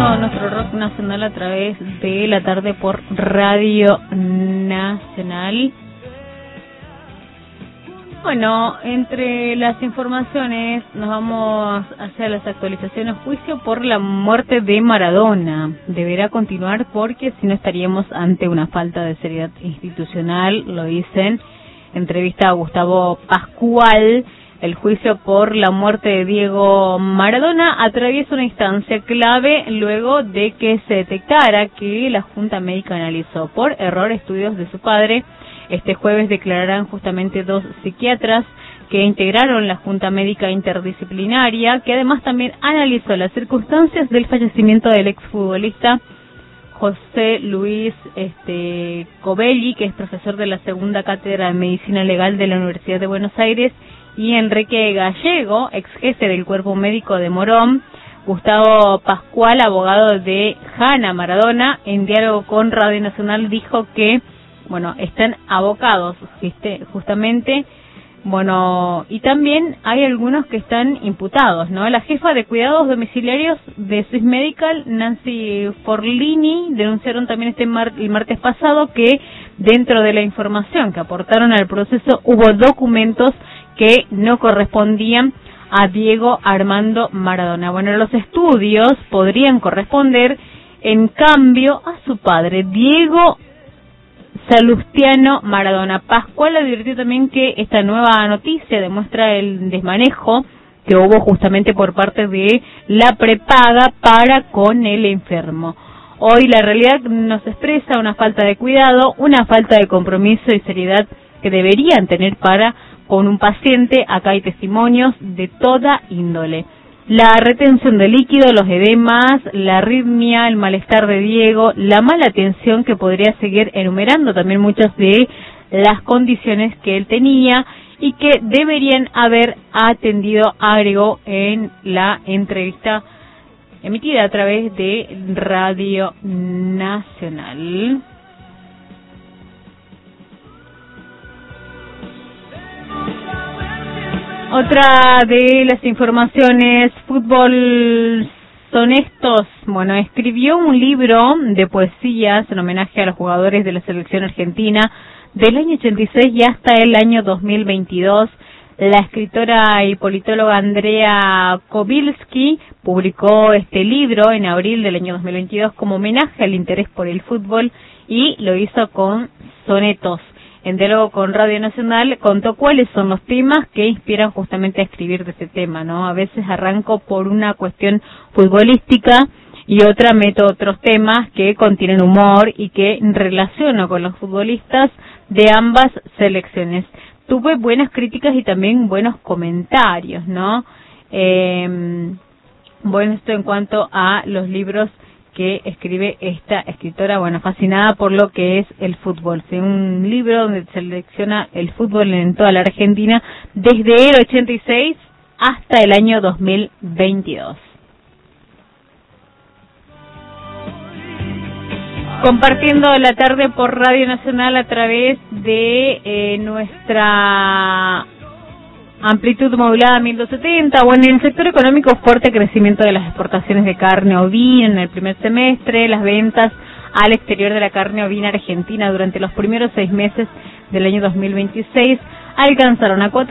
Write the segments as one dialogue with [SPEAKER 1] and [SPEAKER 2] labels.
[SPEAKER 1] nuestro rock nacional a través de la tarde por Radio Nacional. Bueno, entre las informaciones nos vamos hacia las actualizaciones. Juicio por la muerte de Maradona deberá continuar porque si no estaríamos ante una falta de seriedad institucional, lo dicen. Entrevista a Gustavo Pascual. El juicio por la muerte de Diego Maradona atraviesa una instancia clave luego de que se detectara que la Junta Médica analizó por error estudios de su padre. Este jueves declararán justamente 2 psiquiatras que integraron la Junta Médica Interdisciplinaria, que además también analizó las circunstancias del fallecimiento del exfutbolista José Luis Covelli, que es profesor de la segunda cátedra de Medicina Legal de la Universidad de Buenos Aires, y Enrique Gallego, ex jefe del cuerpo médico de Morón. Gustavo Pascual, abogado de Hanna Maradona, en diálogo con Radio Nacional dijo que, bueno, están abocados justamente, bueno, y también hay algunos que están imputados, ¿no? La jefa de cuidados domiciliarios de Swiss Medical, Nancy Forlini, denunciaron también el martes pasado que dentro de la información que aportaron al proceso hubo documentos que no correspondían a Diego Armando Maradona. Bueno, los estudios podrían corresponder, en cambio, a su padre, Diego Salustiano Maradona. Pascual advirtió también que esta nueva noticia demuestra el desmanejo que hubo justamente por parte de la prepaga para con el enfermo. Hoy la realidad nos expresa una falta de cuidado, una falta de compromiso y seriedad que deberían tener para con un paciente. Acá hay testimonios de toda índole. La retención de líquido, los edemas, la arritmia, el malestar de Diego, la mala atención, que podría seguir enumerando también muchas de las condiciones que él tenía y que deberían haber atendido, agregó en la entrevista emitida a través de Radio Nacional. Otra de las informaciones, fútbol son estos. Bueno, escribió un libro de poesías en homenaje a los jugadores de la selección argentina del año 86 y hasta el año 2022. La escritora y politóloga Andrea Kobilski publicó este libro en abril del año 2022 como homenaje al interés por el fútbol y lo hizo con sonetos. En diálogo con Radio Nacional contó cuáles son los temas que inspiran justamente a escribir de ese tema, ¿no? A veces arranco por una cuestión futbolística y otra meto otros temas que contienen humor y que relaciono con los futbolistas de ambas selecciones. Tuve buenas críticas y también buenos comentarios, ¿no? Bueno, esto en cuanto a los libros que escribe esta escritora, bueno, fascinada por lo que es el fútbol. Es un libro donde selecciona el fútbol en toda la Argentina desde el 86 hasta el año 2022. Compartiendo la tarde por Radio Nacional a través de nuestra amplitud modulada 1270. Bueno, en el sector económico, fuerte crecimiento de las exportaciones de carne ovina en el primer semestre. Las ventas al exterior de la carne ovina argentina durante los primeros 6 meses del año 2026 alcanzaron a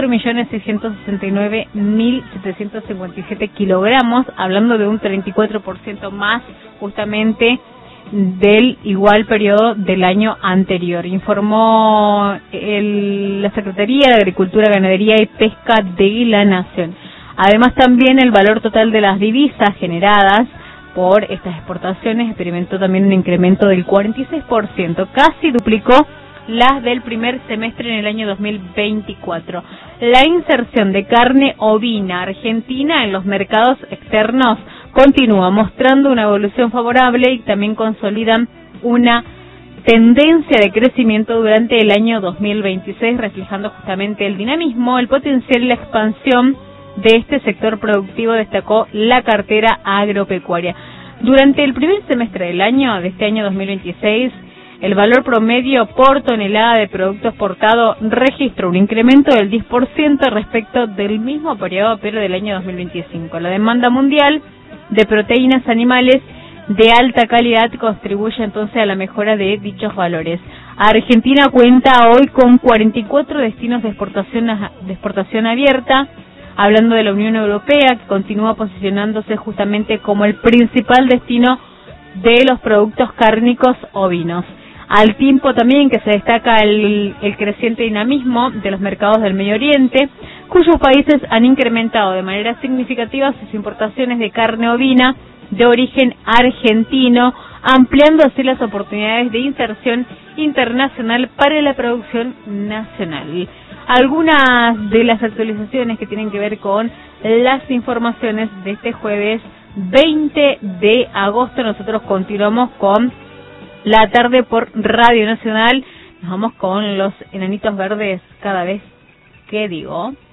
[SPEAKER 1] 4.669.757 kilogramos, hablando de un 34% más justamente del igual periodo del año anterior, informó la Secretaría de Agricultura, Ganadería y Pesca de la Nación. Además, también el valor total de las divisas generadas por estas exportaciones experimentó también un incremento del 46%, casi duplicó las del primer semestre en el año 2024. La inserción de carne ovina argentina en los mercados externos continúa mostrando una evolución favorable y también consolidan una tendencia de crecimiento durante el año 2026, reflejando justamente el dinamismo, el potencial y la expansión de este sector productivo, destacó la cartera agropecuaria. Durante el primer semestre del año, de este año 2026, el valor promedio por tonelada de producto exportado registró un incremento del 10% respecto del mismo periodo, pero del año 2025. La demanda mundial de proteínas animales de alta calidad contribuye entonces a la mejora de dichos valores. Argentina cuenta hoy con 44 destinos de exportación abierta, hablando de la Unión Europea, que continúa posicionándose justamente como el principal destino de los productos cárnicos ovinos. Al tiempo también que se destaca el creciente dinamismo de los mercados del Medio Oriente, cuyos países han incrementado de manera significativa sus importaciones de carne ovina de origen argentino, ampliando así las oportunidades de inserción internacional para la producción nacional. Algunas de las actualizaciones que tienen que ver con las informaciones de este jueves 20 de agosto. Nosotros continuamos con la tarde por Radio Nacional. Nos vamos con los enanitos verdes cada vez que digo.